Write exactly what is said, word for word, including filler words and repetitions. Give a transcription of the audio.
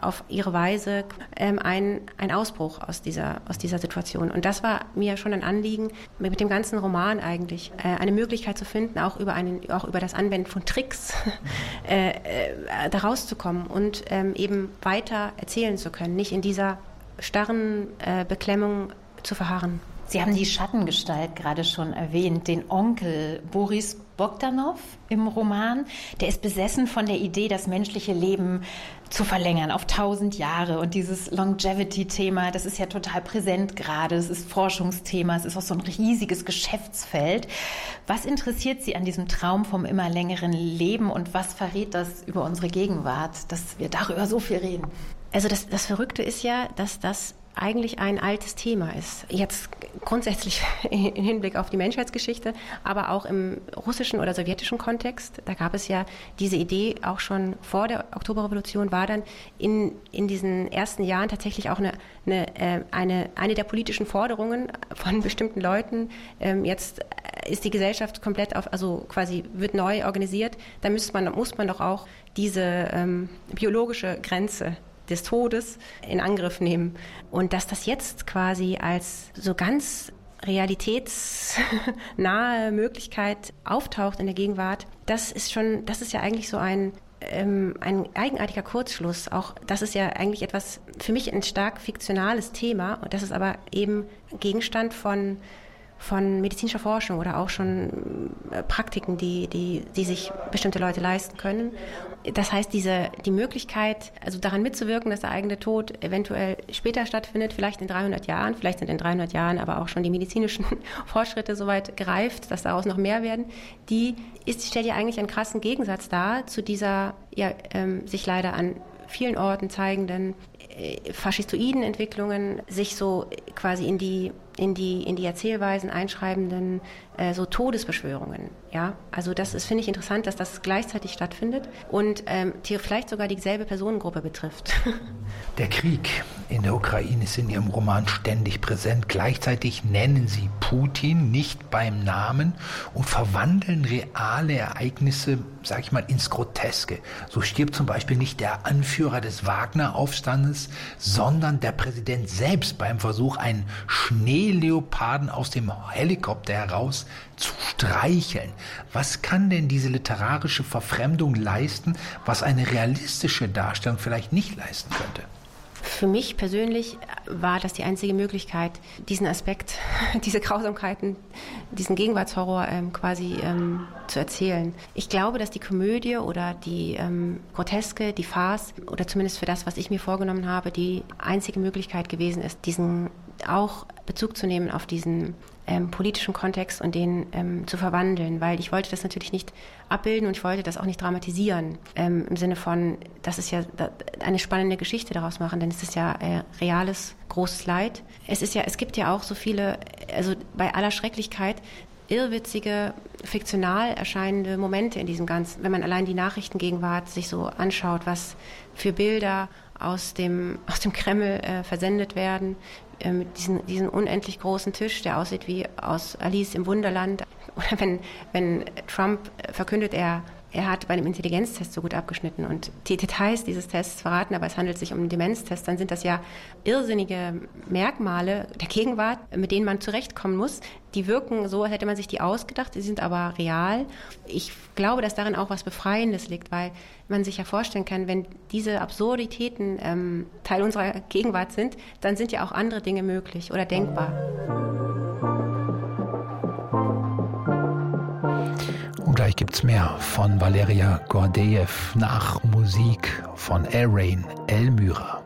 auf ihre Weise ähm, ein, ein Ausbruch aus dieser, aus dieser Situation. Und das war mir schon ein Anliegen, mit dem ganzen Roman eigentlich äh, eine Möglichkeit zu finden, auch über, einen, auch über das Anwenden von Tricks äh, äh, da rauszukommen und ähm, eben weiter erzählen zu können, nicht in dieser starren äh, Beklemmung zu verharren. Sie haben die Schattengestalt gerade schon erwähnt, den Onkel Boris Bogdanov im Roman. Der ist besessen von der Idee, das menschliche Leben zu verlängern auf tausend Jahre. Und dieses Longevity-Thema, das ist ja total präsent gerade. Es ist Forschungsthema, es ist auch so ein riesiges Geschäftsfeld. Was interessiert Sie an diesem Traum vom immer längeren Leben und was verrät das über unsere Gegenwart, dass wir darüber so viel reden? Also das, das Verrückte ist ja, dass das eigentlich ein altes Thema ist. Jetzt grundsätzlich im Hinblick auf die Menschheitsgeschichte, aber auch im russischen oder sowjetischen Kontext. Da gab es ja diese Idee auch schon vor der Oktoberrevolution, war dann in, in diesen ersten Jahren tatsächlich auch eine, eine, eine, eine der politischen Forderungen von bestimmten Leuten. Ähm, jetzt ist die Gesellschaft komplett auf, also quasi wird neu organisiert. Da muss man, muss man doch auch diese ähm, biologische Grenze des Todes in Angriff nehmen. Und dass das jetzt quasi als so ganz realitätsnahe Möglichkeit auftaucht in der Gegenwart, das ist schon, das ist ja eigentlich so ein, ähm, ein eigenartiger Kurzschluss. Auch das ist ja eigentlich etwas, für mich ein stark fiktionales Thema und das ist aber eben Gegenstand von von medizinischer Forschung oder auch schon Praktiken, die, die, die sich bestimmte Leute leisten können. Das heißt, diese, die Möglichkeit, also daran mitzuwirken, dass der eigene Tod eventuell später stattfindet, vielleicht in dreihundert Jahren, vielleicht sind in dreihundert Jahren aber auch schon die medizinischen Fortschritte soweit gereift, dass daraus noch mehr werden, die ist, stellt ja eigentlich einen krassen Gegensatz dar zu dieser, ja, ähm, sich leider an vielen Orten zeigenden äh, faschistoiden Entwicklungen, sich so quasi in die in die in die Erzählweisen einschreibenden äh, so Todesbeschwörungen. Ja, also das ist, finde ich, interessant, dass das gleichzeitig stattfindet und ähm, die vielleicht sogar dieselbe Personengruppe betrifft. Der Krieg in der Ukraine ist in Ihrem Roman ständig präsent. Gleichzeitig nennen Sie Putin nicht beim Namen und verwandeln reale Ereignisse, sag ich mal, ins Groteske. So stirbt zum Beispiel nicht der Anführer des Wagner-Aufstandes, sondern der Präsident selbst beim Versuch, einen Schneeleoparden aus dem Helikopter heraus zu streicheln. Was kann denn diese literarische Verfremdung leisten, was eine realistische Darstellung vielleicht nicht leisten könnte? Für mich persönlich war das die einzige Möglichkeit, diesen Aspekt, diese Grausamkeiten, diesen Gegenwartshorror ähm, quasi ähm, zu erzählen. Ich glaube, dass die Komödie oder die ähm, Groteske, die Farce oder zumindest für das, was ich mir vorgenommen habe, die einzige Möglichkeit gewesen ist, diesen auch Bezug zu nehmen auf diesen ähm, politischen Kontext und den ähm, zu verwandeln, weil ich wollte das natürlich nicht abbilden und ich wollte das auch nicht dramatisieren, ähm, im Sinne von, das ist ja da, eine spannende Geschichte daraus machen, denn es ist ja äh, reales, großes Leid. Es ist ja, es gibt ja auch so viele, also bei aller Schrecklichkeit, irrwitzige, fiktional erscheinende Momente in diesem Ganzen, wenn man allein die Nachrichtengegenwart sich so anschaut, was für Bilder aus dem, aus dem Kreml äh, versendet werden, äh, mit diesen, diesen unendlich großen Tisch, der aussieht wie aus Alice im Wunderland. Oder wenn, wenn Trump verkündet, er, er hat bei dem Intelligenztest so gut abgeschnitten und die Details dieses Tests verraten, aber es handelt sich um einen Demenztest, dann sind das ja irrsinnige Merkmale der Gegenwart, mit denen man zurechtkommen muss. Die wirken so, als hätte man sich die ausgedacht, sie sind aber real. Ich glaube, dass darin auch was Befreiendes liegt, weil man sich ja vorstellen kann, wenn diese Absurditäten ähm, Teil unserer Gegenwart sind, dann sind ja auch andere Dinge möglich oder denkbar. Und gleich gibt's mehr von Valeria Gordejew nach Musik von Arain Elmyra.